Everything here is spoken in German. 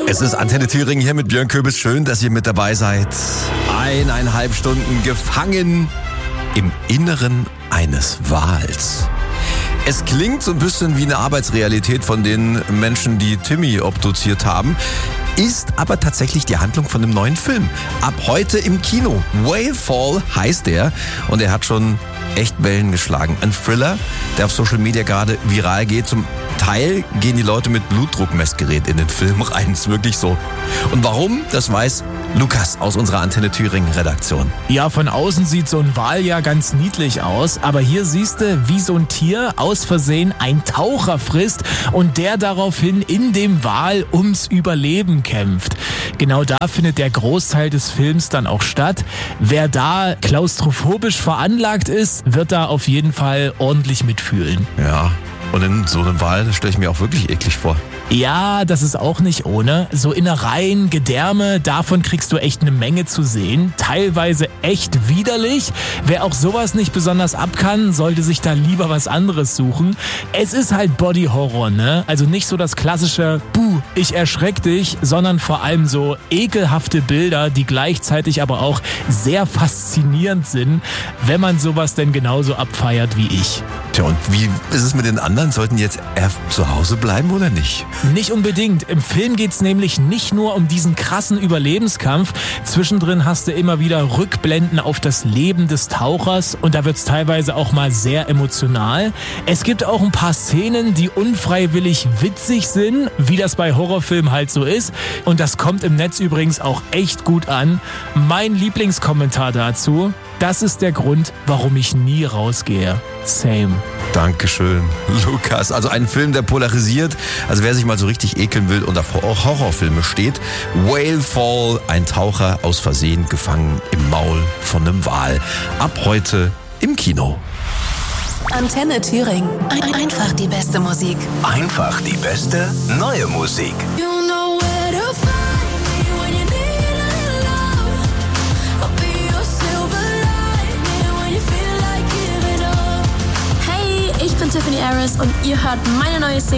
Es ist Antenne Thüringen hier mit Björn Köbis. Schön, dass ihr mit dabei seid. 1,5 Stunden gefangen im Inneren eines Wals. Es klingt so ein bisschen wie eine Arbeitsrealität von den Menschen, die Timmy obduziert haben, ist aber tatsächlich die Handlung von einem neuen Film. Ab heute im Kino. Whalefall heißt er und er hat schon echt Wellen geschlagen. Ein Thriller, der auf Social Media gerade viral geht. Zum Teil gehen die Leute mit Blutdruckmessgerät in den Film rein. Ist wirklich so. Und warum? Das weiß Lukas aus unserer Antenne Thüringen Redaktion. Ja, von außen sieht so ein Wal ja ganz niedlich aus, aber hier siehst du, wie so ein Tier aus Versehen ein Taucher frisst und der daraufhin in dem Wal ums Überleben kämpft. Genau da findet der Großteil des Films dann auch statt. Wer da klaustrophobisch veranlagt ist, wird da auf jeden Fall ordentlich mitfühlen. Ja, und in so einem Wal stelle ich mir auch wirklich eklig vor. Ja, das ist auch nicht ohne. So Innereien, Gedärme, davon kriegst du echt eine Menge zu sehen. Teilweise echt widerlich. Wer auch sowas nicht besonders ab kann, sollte sich da lieber was anderes suchen. Es ist halt Body Horror, ne? Also nicht so das klassische Buh, ich erschreck dich, sondern vor allem so ekelhafte Bilder, die gleichzeitig aber auch sehr faszinierend sind, wenn man sowas denn genauso abfeiert wie ich. Tja, und wie ist es mit den anderen? Sollten die jetzt eher zu Hause bleiben oder nicht? Nicht unbedingt. Im Film geht's nämlich nicht nur um diesen krassen Überlebenskampf. Zwischendrin hast du immer wieder Rückblenden auf das Leben des Tauchers und da wird's teilweise auch mal sehr emotional. Es gibt auch ein paar Szenen, die unfreiwillig witzig sind, wie das bei Horrorfilmen halt so ist. Und das kommt im Netz übrigens auch echt gut an. Mein Lieblingskommentar dazu: Das ist der Grund, warum ich nie rausgehe. Same. Dankeschön, Lukas. Also ein Film, der polarisiert. Also wer sich mal so richtig ekeln will und auf Horrorfilme steht. Whalefall, ein Taucher aus Versehen gefangen im Maul von einem Wal. Ab heute im Kino. Antenne Thüringen. Einfach die beste Musik. Einfach die beste neue Musik. Ich bin Tiffany Harris und ihr hört meine neue Single